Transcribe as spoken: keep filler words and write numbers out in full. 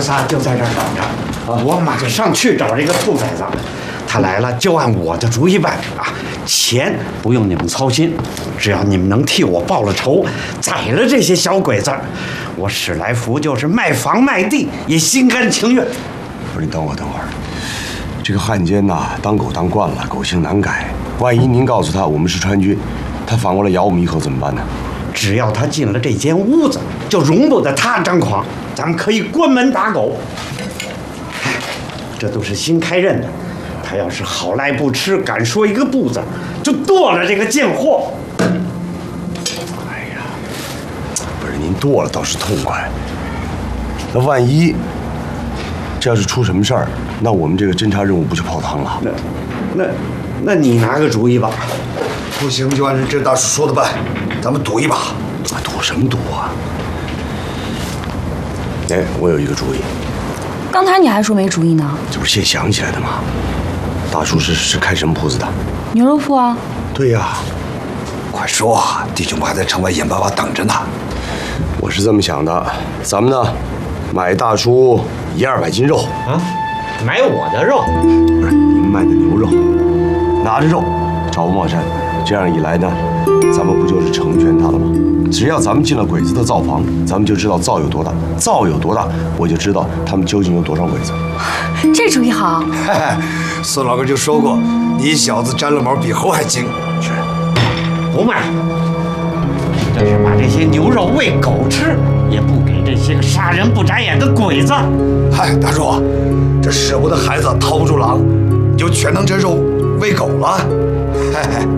们仨就在这儿等着，啊，我马上去找这个兔崽子。他来了就按我的主意办啊，钱不用你们操心，只要你们能替我报了仇，宰了这些小鬼子，我史来福就是卖房卖地也心甘情愿。 不是，你等会儿，等会儿。这个汉奸呐，当狗当惯了，狗性难改。万一您告诉他我们是川军，他反过来咬我们一口怎么办呢？ 只要他进了这间屋子，就容不得他张狂，咱们可以关门打狗。哎，这都是新开任的，他要是好赖不吃，敢说一个不字，就剁了这个贱货。 哎呀，不是您剁了倒是痛快，那万一这要是出什么事儿，那我们这个侦察任务不就泡汤了？ 那那那你拿个主意吧。 不行就按这大叔说的办，咱们赌一把。 赌什么赌啊？哎，我有一个主意。 刚才你还说没主意呢。 这不是现想起来的吗？大叔是是开什么铺子的？ 牛肉铺啊。 对呀。 快说啊，弟兄们还在城外眼巴巴等着呢。 我是这么想的，咱们呢，买大叔一二百斤肉啊，买我的肉？ 不是，您卖的牛肉，拿着肉找吴茂山，这样一来呢，咱们不就是成全他了吗？只要咱们进了鬼子的灶房，咱们就知道灶有多大，灶有多大，我就知道他们究竟有多少鬼子。 这主意好。 孙老哥就说过，你小子沾了毛比猴还精。 是， 不卖。这是把这些牛肉喂狗吃，也不给这些个杀人不眨眼的鬼子。 嗨，大叔，这舍不得孩子掏不住狼，你就全当这肉喂狗了。嘿嘿，